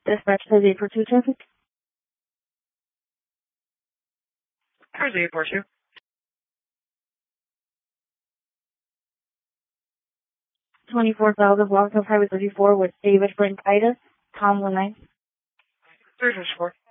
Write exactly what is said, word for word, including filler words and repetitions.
Dispatch has eight four two traffic. Cars eight four two. twenty-four thousand block of Highway thirty-four with David Frank Ida, Tom one nine. three four four.